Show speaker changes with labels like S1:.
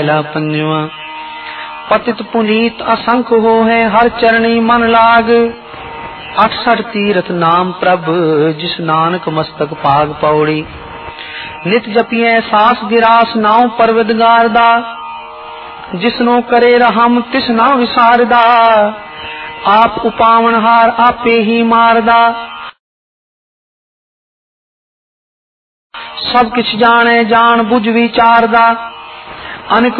S1: पंजवा पतित पुनीत असंख्य हो है हर चरणी मन लाग 68 तीर्थ नाम प्रभ जिस नानक मस्तक पाग पौड़ी नित जपिए सास गिरास नाव परवदगार दा जिसनो करे रहम तिस ना विसारदा आप उपावनहार आपे ही मारदा सब किछ जाने जान बुझ विचारदा अनेक